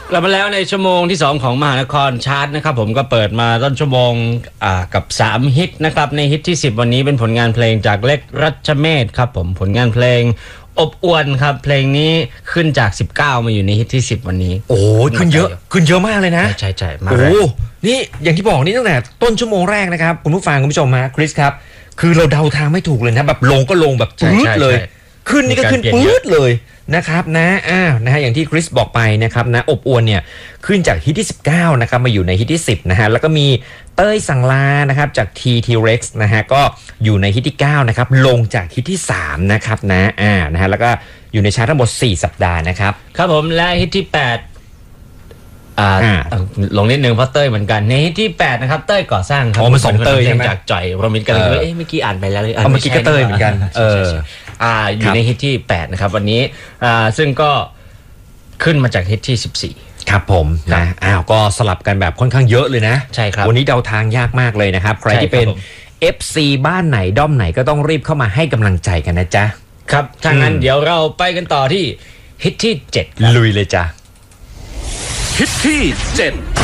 กลับมาแล้วในชั่วโมงที่2ของมหานครชาร์ตนะครับผมก็เปิดมาต้นชั่วโมงกับ3ฮิตนะครับในฮิตที่10วันนี้เป็นผลงานเพลงจากเล็กรัชเมธครับผมผลงานเพลงอบอวลครับเพลงนี้ขึ้นจาก19มาอยู่ในฮิตที่10วันนี้โอ้ขึ้นเยอะมากเลยนะใช่ๆมาโอ้นี่อย่างที่บอกนี่ตั้งแต่ต้นชั่วโมงแรกนะครับคุณผู้ฟังคุณผู้ชมฮะคริสครับคือเราเดาทางไม่ถูกเลยนะแบบลงก็ลงแบบปื๊ดเลยขึ้นนี่ก็ขึ้นปื๊ดเลยนะครับนะนะฮะอย่างที่คริสบอกไปนะครับนะอบอวลเนี่ยขึ้นจากฮิตที่19นะครับมาอยู่ในฮิตที่10นะฮะแล้วก็มีเต้ยสังลานะครับจาก T-Rex นะฮะก็อยู่ในฮิตที่9นะครับลงจากฮิตที่3นะครับนะฮะแล้วก็อยู่ในชาร์ตทั้งหมด4สัปดาห์นะครับครับผมและฮิตที่8ลงนิดนึงเพราะเต้ยเหมือนกันในฮิตที่8นะครับเต้ยก่อสร้างครับมัน2เต้ยใช่ไหมจากจ่อยโรมินกันเลยเมื่อกี้อ่านไปแล้วเลยเมื่อกี้ก็เต้ยเหมือนกันอยู่ในฮิตที่8นะครับวันนี้ซึ่งก็ขึ้นมาจากฮิตที่14 ครับผมนะก็สลับกันแบบค่อนข้างเยอะเลยนะใช่ครับวันนี้เดาทางยากมากเลยนะครับใครที่เป็น FC บ้านไหนด้อมไหนก็ต้องรีบเข้ามาให้กำลังใจกันนะจ๊ะครับถ้างั้นเดี๋ยวเราไปกันต่อที่ฮิตที่7 ลุยเลยจ้ะฮิตที่7